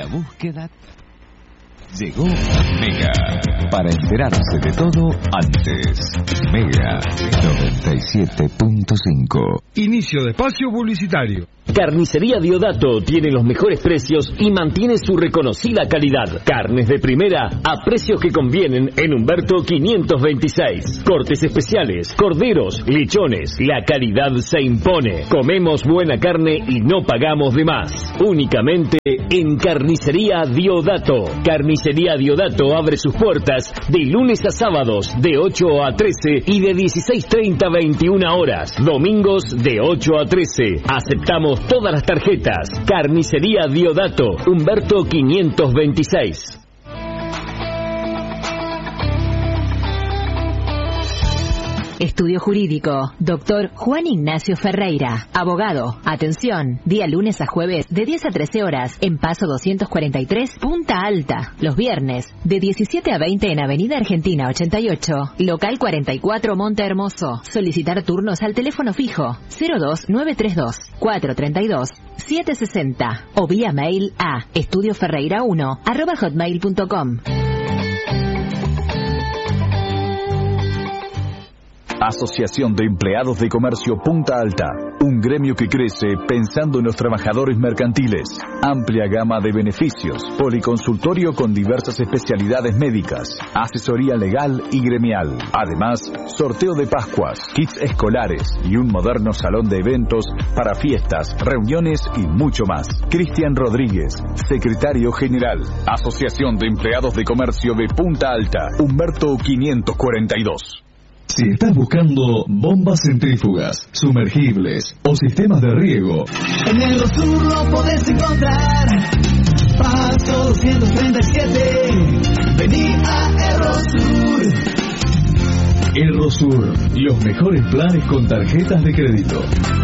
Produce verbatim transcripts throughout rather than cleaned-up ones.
la búsqueda. Llegó Mega, para enterarse de todo antes. Mega noventa y siete punto cinco. Inicio de espacio publicitario. Carnicería Diodato tiene los mejores precios y mantiene su reconocida calidad. Carnes de primera a precios que convienen en Humberto quinientos veintiséis. Cortes especiales, corderos, lechones. La calidad se impone. Comemos buena carne y no pagamos de más. Únicamente en Carnicería Diodato. Carnicería Diodato abre sus puertas de lunes a sábados de ocho a trece y de dieciséis treinta a veintiuna horas. Domingos de ocho a trece. Aceptamos todas las tarjetas. Carnicería Diodato, Humberto quinientos veintiséis. Estudio Jurídico, doctor Juan Ignacio Ferreira, abogado. Atención, día lunes a jueves de diez a trece horas en Paso doscientos cuarenta y tres, Punta Alta. Los viernes de diecisiete a veinte en Avenida Argentina ochenta y ocho, local cuarenta y cuatro, Monte Hermoso. Solicitar turnos al teléfono fijo cero dos nueve tres dos, cuatro tres dos, siete seis cero o vía mail a estudioferreira uno arroba hotmail punto com. Asociación de Empleados de Comercio Punta Alta, un gremio que crece pensando en los trabajadores mercantiles. Amplia gama de beneficios, policonsultorio con diversas especialidades médicas, asesoría legal y gremial. Además, sorteo de Pascuas, kits escolares y un moderno salón de eventos para fiestas, reuniones y mucho más. Cristian Rodríguez, secretario general. Asociación de Empleados de Comercio de Punta Alta, Humberto quinientos cuarenta y dos. Si estás buscando bombas centrífugas, sumergibles o sistemas de riego, en el Rosur lo podés encontrar. Paso doscientos treinta y siete, vení a Errosur. Errosur, los mejores planes con tarjetas de crédito.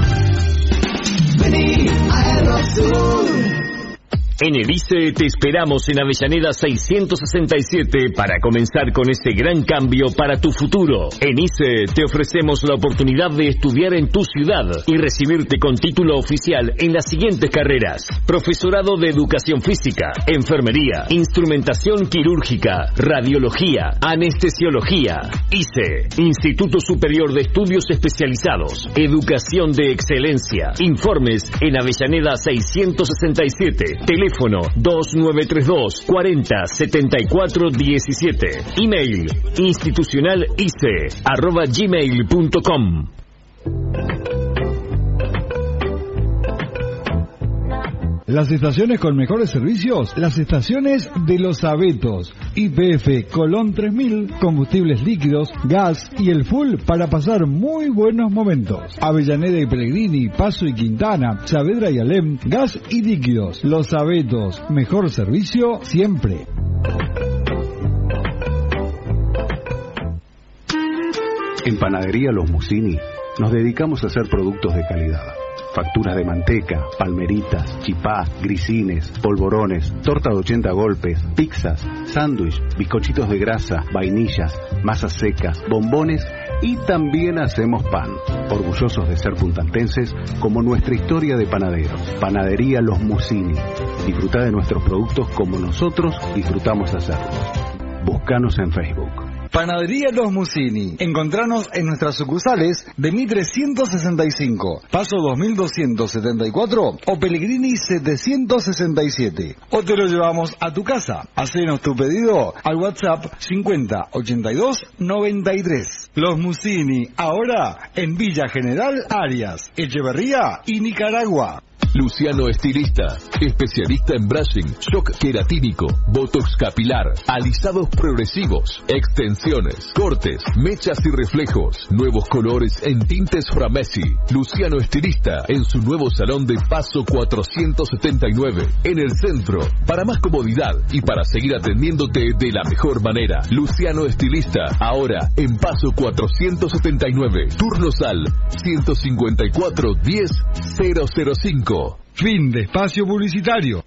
Vení a Errosur. En el I C E te esperamos en Avellaneda seiscientos sesenta y siete para comenzar con ese gran cambio para tu futuro. En I C E te ofrecemos la oportunidad de estudiar en tu ciudad y recibirte con título oficial en las siguientes carreras: profesorado de educación física, enfermería, instrumentación quirúrgica, radiología, anestesiología. I C E, Instituto Superior de Estudios Especializados, Educación de Excelencia. Informes en Avellaneda seiscientos sesenta y siete, teléfono dos nueve tres dos, cuarenta, setenta y cuatro diecisiete. Email institucionalice arroba gmail punto com. Las estaciones con mejores servicios, las estaciones de Los Abetos. Y P F Colón tres mil, combustibles líquidos, gas y el full para pasar muy buenos momentos. Avellaneda y Pellegrini, Paso y Quintana, Saavedra y Alem, gas y líquidos. Los Abetos, mejor servicio siempre. En Panadería Los Musini nos dedicamos a hacer productos de calidad. Facturas de manteca, palmeritas, chipá, grisines, polvorones, torta de ochenta golpes, pizzas, sándwich, bizcochitos de grasa, vainillas, masas secas, bombones y también hacemos pan. Orgullosos de ser puntaltenses como nuestra historia de panaderos. Panadería Los Musini. Disfruta de nuestros productos como nosotros disfrutamos hacerlos. Búscanos en Facebook. Panadería Los Musini. Encontranos en nuestras sucursales de Mitre ciento sesenta y cinco, Paso dos mil doscientos setenta y cuatro o Pellegrini setecientos sesenta y siete. O te lo llevamos a tu casa. Hacenos tu pedido al WhatsApp cincuenta ochenta y dos noventa y tres. Los Musini, ahora en Villa General Arias, Echeverría y Nicaragua. Luciano Estilista, especialista en brushing, shock queratínico, botox capilar, alisados progresivos, extensiones, cortes, mechas y reflejos, nuevos colores en tintes Framesi. Luciano Estilista en su nuevo salón de Paso cuatrocientos setenta y nueve, en el centro, para más comodidad y para seguir atendiéndote de la mejor manera. Luciano Estilista, ahora en Paso cuatrocientos setenta y nueve, turnos al ciento cincuenta y cuatro diez cero cero cinco. Fin de espacio publicitario.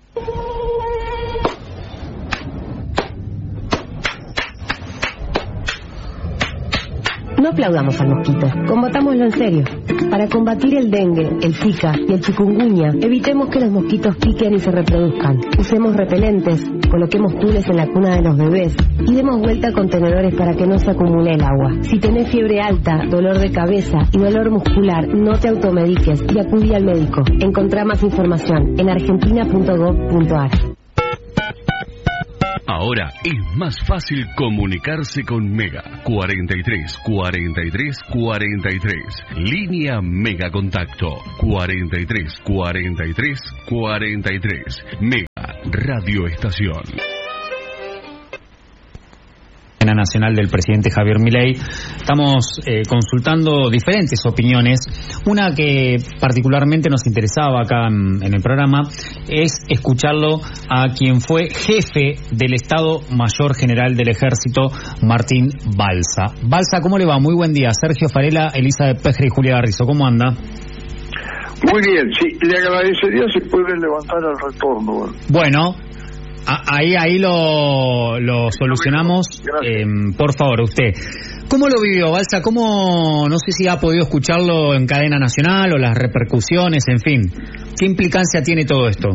No aplaudamos al mosquito, combatámoslo en serio. Para combatir el dengue, el zika y el chikungunya, evitemos que los mosquitos piquen y se reproduzcan. Usemos repelentes, coloquemos tules en la cuna de los bebés y demos vuelta a contenedores para que no se acumule el agua. Si tenés fiebre alta, dolor de cabeza y dolor muscular, no te automediques y acudí al médico. Encontrá más información en argentina punto gov punto ar. Ahora es más fácil comunicarse con Mega. cuarenta y tres, cuarenta y tres, cuarenta y tres. Línea Mega Contacto. cuarenta y tres, cuarenta y tres, cuarenta y tres. Mega Radio Estación. Nacional del presidente Javier Milei. Estamos eh, consultando diferentes opiniones. Una que particularmente nos interesaba acá en, en el programa es escucharlo a quien fue jefe del Estado Mayor General del Ejército, Martín Balsa. Balsa, ¿cómo le va? Muy buen día. Sergio Farela, Elizabeth Pejre y Julia Garrizo. ¿Cómo anda? Muy bien, sí. Le agradecería si pueden levantar el retorno. Bueno, Ahí, ahí lo, lo solucionamos. Eh, por favor, usted. ¿Cómo lo vivió, Balsa? ¿Cómo, no sé si ha podido escucharlo en cadena nacional o las repercusiones, en fin? ¿Qué implicancia tiene todo esto?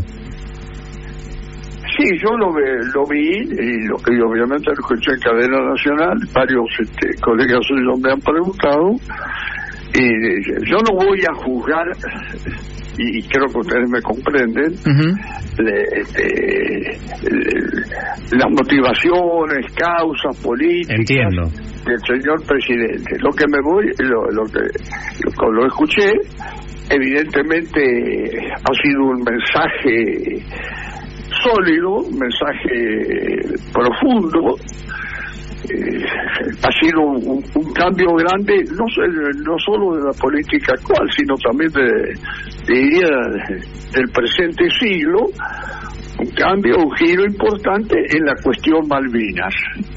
Sí, yo lo, lo vi y, lo, y obviamente lo escuché en cadena nacional. Varios este, colegas suyos me han preguntado. Y yo no voy a juzgar, y creo que ustedes me comprenden, uh-huh. le, este, le, las motivaciones, causas políticas Entiendo. del señor presidente. Lo que me voy, lo, lo que lo, lo escuché, evidentemente ha sido un mensaje sólido, un mensaje profundo. Eh, ha sido un, un cambio grande, no, no solo de la política actual, sino también de, diría, del presente siglo, un cambio, un giro importante en la cuestión Malvinas.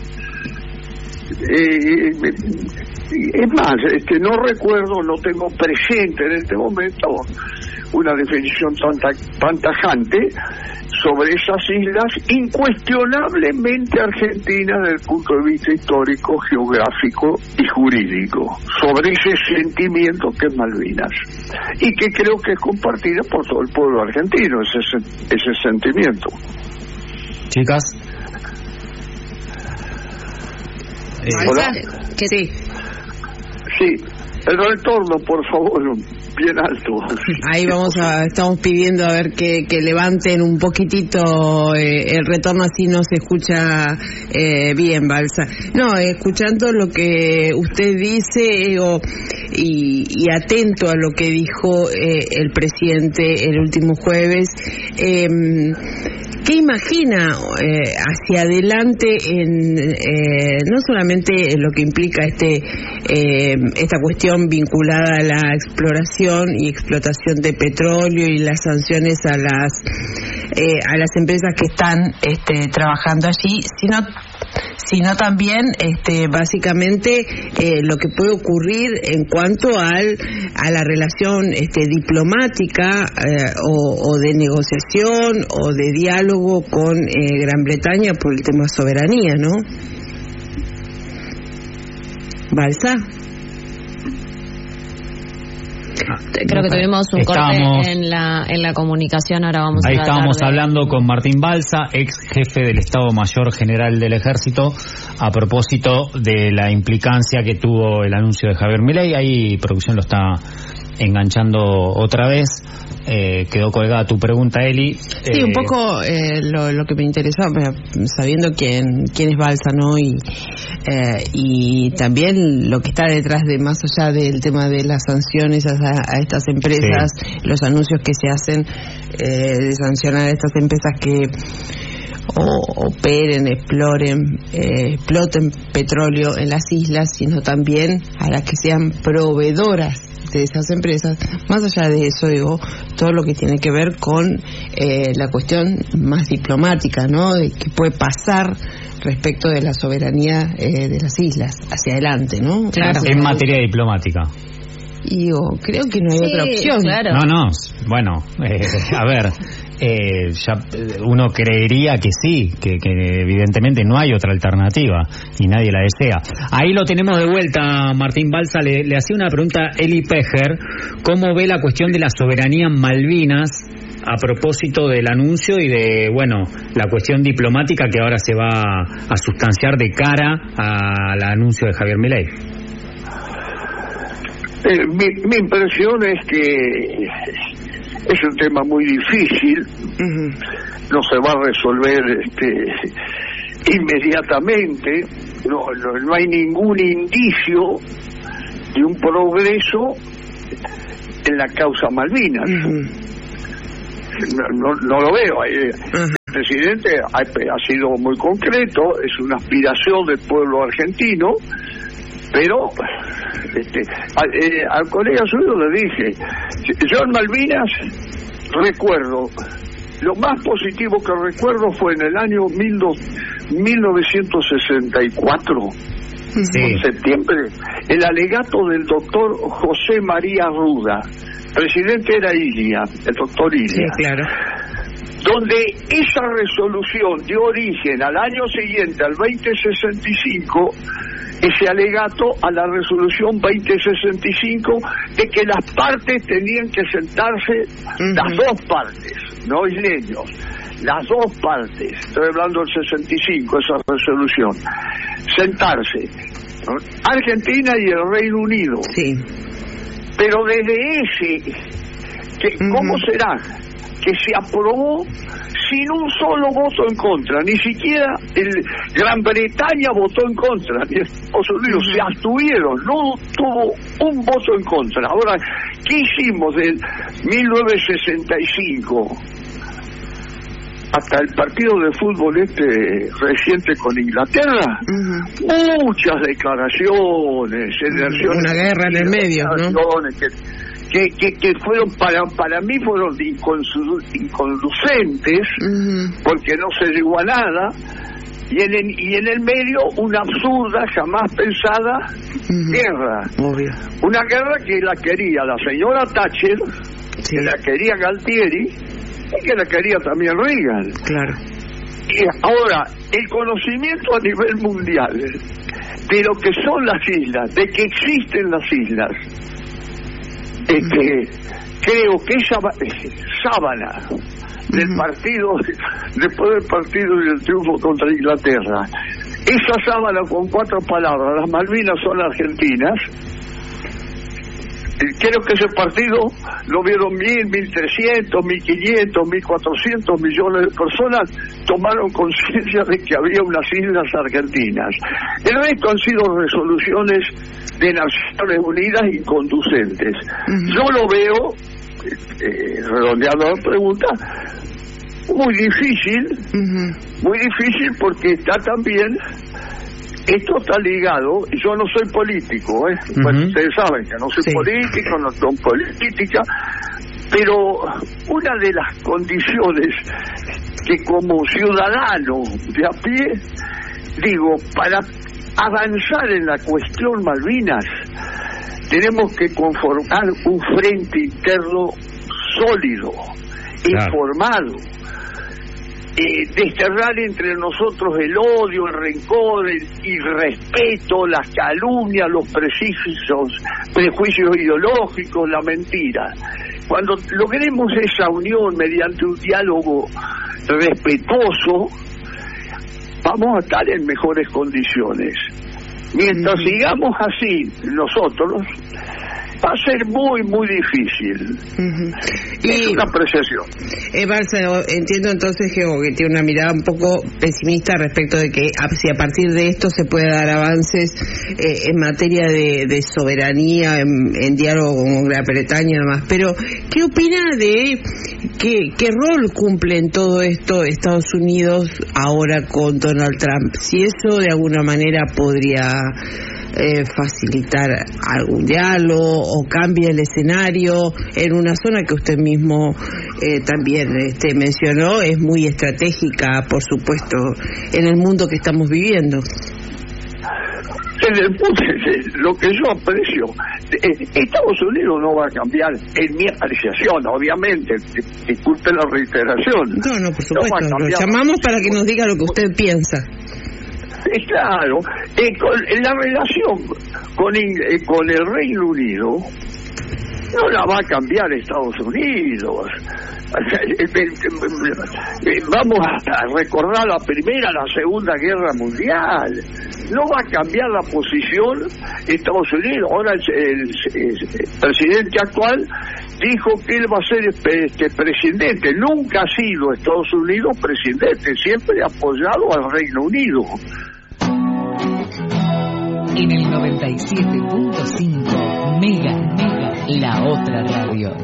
Eh, es más, este, no recuerdo, no tengo presente en este momento una definición tan, tan tajante sobre esas islas incuestionablemente argentinas desde el punto de vista histórico, geográfico y jurídico, sobre ese sentimiento que es Malvinas, y que creo que es compartida por todo el pueblo argentino, ese, ese sentimiento. Chicas. Eh, ¿Hola? Que sí. Sí, el retorno, por favor, bien alto. Ahí vamos a, estamos pidiendo a ver que, que levanten un poquitito eh, el retorno, así no se escucha eh, bien, Balsa. No, escuchando lo que usted dice eh, o, y, y atento a lo que dijo eh, el presidente el último jueves, eh, ¿qué imagina eh, hacia adelante en eh, no solamente en lo que implica este eh, esta cuestión vinculada a la exploración y explotación de petróleo y las sanciones a las eh, a las empresas que están este, trabajando allí, sino sino también este, básicamente eh, lo que puede ocurrir en cuanto al a la relación este, diplomática eh, o, o de negociación o de diálogo con eh, Gran Bretaña por el tema soberanía, ¿no? Balsa. Creo que tuvimos un estábamos, corte en la en la comunicación, ahora vamos ahí a estábamos de... hablando con Martín Balsa, ex jefe del Estado Mayor General del Ejército, a propósito de la implicancia que tuvo el anuncio de Javier Milei. Ahí producción lo está enganchando otra vez. Eh, quedó colgada tu pregunta, Eli. Sí, eh, un poco eh, lo, lo que me interesó, sabiendo quién quién es Balsa, ¿no? Y eh, y también lo que está detrás de, más allá del tema de las sanciones a, a estas empresas, sí. Los anuncios que se hacen eh, de sancionar a estas empresas que o operen, exploren, eh, exploten petróleo en las islas, sino también a las que sean proveedoras de esas empresas. Más allá de eso, digo, todo lo que tiene que ver con eh, la cuestión más diplomática, ¿no? De qué puede pasar respecto de la soberanía eh, de las islas hacia adelante, ¿no? Claro. En materia diplomática. Y digo, creo que no hay sí, otra opción. Claro. No, no, bueno, eh, a ver, eh, ya uno creería que sí, que, que evidentemente no hay otra alternativa y nadie la desea. Ahí lo tenemos de vuelta, Martín Balsa. Le, le hacía una pregunta a Eli Pejer, ¿cómo ve la cuestión de la soberanía en Malvinas a propósito del anuncio y de, bueno, la cuestión diplomática que ahora se va a sustanciar de cara al anuncio de Javier Milei? Eh, mi, mi impresión es que es un tema muy difícil, uh-huh. no se va a resolver este, inmediatamente, no, no, no hay ningún indicio de un progreso en la causa Malvinas. Uh-huh. No, no, no lo veo. El presidente ha, ha sido muy concreto, es una aspiración del pueblo argentino, pero este, a, eh, al colega suyo le dije, yo en Malvinas recuerdo, lo más positivo que recuerdo fue en el año mil novecientos sesenta y cuatro, sí. en septiembre, el alegato del doctor José María Ruda. Presidente era Ilia, el doctor Ilia. Sí, claro. Donde esa resolución dio origen al año siguiente, al veinte sesenta y cinco, ese alegato a la resolución veinte sesenta y cinco, de que las partes tenían que sentarse, uh-huh. las dos partes, no isleños, las dos partes, estoy hablando del sesenta y cinco, esa resolución, sentarse, ¿no? Argentina y el Reino Unido. Sí. Pero desde ese, que, ¿cómo uh-huh. será? Que se aprobó sin un solo voto en contra, ni siquiera el Gran Bretaña votó en contra, ni Estados Unidos uh-huh. se abstuvieron, no tuvo un voto en contra. Ahora, ¿qué hicimos del mil novecientos sesenta y cinco hasta el partido de fútbol este reciente con Inglaterra? Uh-huh. Muchas declaraciones, uh-huh. una guerra en el medio, ¿no? Que, que, que, que fueron para para mí fueron inconducentes, uh-huh. porque no se llegó a nada, y en el, y en el medio una absurda, jamás pensada uh-huh. guerra. Obvio. Una guerra que la quería la señora Thatcher, sí. que la quería Galtieri, y que la quería también Reagan. Claro. Y ahora, el conocimiento a nivel mundial de lo que son las islas, de que existen las islas, este, creo que esa sábana del partido, después del partido y del triunfo contra Inglaterra, esa sábana con cuatro palabras, las Malvinas son argentinas. Creo que ese partido lo vieron mil, mil trescientos, mil quinientos, mil cuatrocientos millones de personas, tomaron conciencia de que había unas islas argentinas. El resto han sido resoluciones de Naciones Unidas inconducentes. Uh-huh. Yo lo veo, eh, redondeando la pregunta, muy difícil, uh-huh. muy difícil porque está también... Esto está ligado, y yo no soy político, ¿eh? Uh-huh. Bueno, ustedes saben que no soy sí. político, no soy política, pero una de las condiciones que como ciudadano de a pie, digo, para avanzar en la cuestión Malvinas, tenemos que conformar un frente interno sólido, claro. informado, Eh, desterrar entre nosotros el odio, el rencor, el irrespeto, las calumnias, los prejuicios, prejuicios ideológicos, la mentira. Cuando logremos esa unión mediante un diálogo respetuoso, vamos a estar en mejores condiciones. Mientras uh-huh. sigamos así nosotros, va a ser muy, muy difícil. Uh-huh. Es y, una apreciación. Eh, Balsa, entiendo entonces que, que tiene una mirada un poco pesimista respecto de que a, si a partir de esto se puede dar avances eh, en materia de, de soberanía, en, en diálogo con Gran Bretaña y demás. Pero, ¿qué opina de qué, qué rol cumple en todo esto Estados Unidos ahora con Donald Trump? Si eso de alguna manera podría... Eh, facilitar algún diálogo o cambia el escenario en una zona que usted mismo eh, también este, mencionó, es muy estratégica, por supuesto, en el mundo que estamos viviendo. En el punto, lo que yo aprecio, Estados Unidos no va a cambiar, en mi apreciación, obviamente, disculpe la reiteración. No, no, por supuesto, no lo llamamos para que nos diga lo que usted piensa. Eh, claro, eh, con, la relación con, eh, con el Reino Unido no la va a cambiar Estados Unidos. Vamos a recordar la Primera, la Segunda Guerra Mundial. No va a cambiar la posición Estados Unidos. Ahora el, el, el presidente actual dijo que él va a ser este presidente. Nunca ha sido Estados Unidos presidente, siempre ha apoyado al Reino Unido. En el noventa y siete punto cinco Mega, Mega, la otra radio.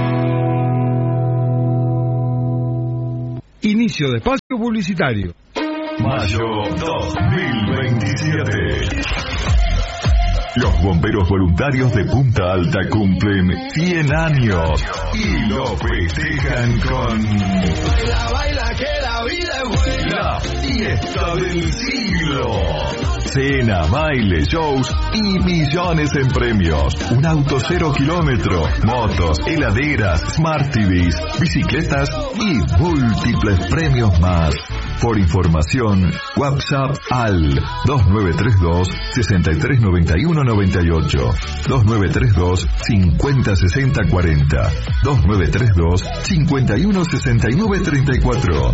Inicio de espacio publicitario. Mayo dos mil veintisiete. Los bomberos voluntarios de Punta Alta cumplen cien años y lo festejan con Baila, baila, que la vida es buena. la fiesta del siglo. Cena, baile, shows y millones en premios. Un auto cero kilómetro, motos, heladeras, Smart T Vs, bicicletas y múltiples premios más. Por información, WhatsApp al dos nueve tres dos, seis tres nueve uno nueve ocho, dos nueve tres dos, cinco cero seis cero cuatro cero, dos nueve tres dos, cinco uno seis nueve tres cuatro.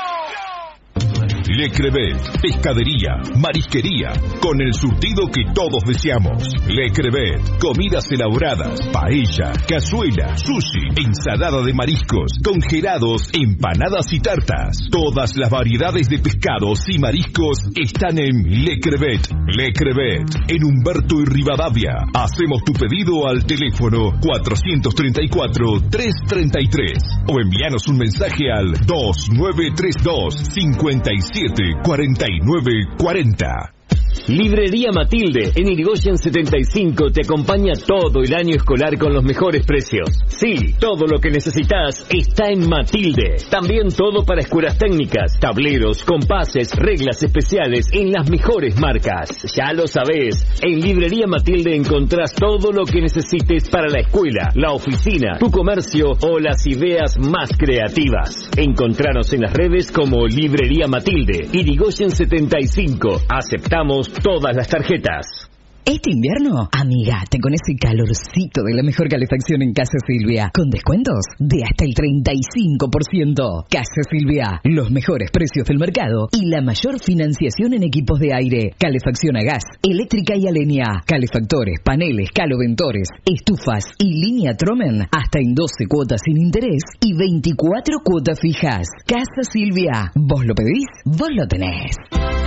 Le Crevet, pescadería, marisquería, con el surtido que todos deseamos. Le Crevet, comidas elaboradas, paella, cazuela, sushi, ensalada de mariscos, congelados, empanadas y tartas. Todas las variedades de pescados y mariscos están en Le Crevet. Le Crevet, en Humberto y Rivadavia. Hacemos tu pedido al teléfono cuatrocientos treinta y cuatro, trescientos treinta y tres o envíanos un mensaje al dos nueve tres dos, cinco siete, cuarenta y nueve cuarenta. Librería Matilde en Irigoyen setenta y cinco te acompaña todo el año escolar con los mejores precios. Sí, todo lo que necesitas está en Matilde. También todo para escuelas técnicas, tableros, compases, reglas especiales en las mejores marcas. Ya lo sabés, en Librería Matilde encontrás todo lo que necesites para la escuela, la oficina, tu comercio o las ideas más creativas. Encontranos en las redes como Librería Matilde, Irigoyen setenta y cinco. Aceptamos todas las tarjetas. Este invierno, amigate con ese calorcito de la mejor calefacción en Casa Silvia, con descuentos de hasta el treinta y cinco por ciento. Casa Silvia, los mejores precios del mercado y la mayor financiación en equipos de aire, calefacción a gas, eléctrica y a leña, calefactores, paneles, caloventores, estufas y línea Tromen, hasta en doce cuotas sin interés y veinticuatro cuotas fijas. Casa Silvia, vos lo pedís, vos lo tenés.